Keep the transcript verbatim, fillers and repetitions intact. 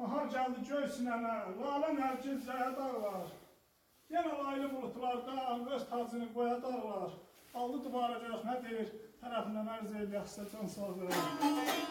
Bahar gəldi göy sinəmə, lalə nərgiz cəhə dağlar. Yenə laylı bulutlar qan, öz tacını qoya dağlar. Aldı duvara gör nə deyir, tərəfindən ərz eyləyəxsə can sağlar.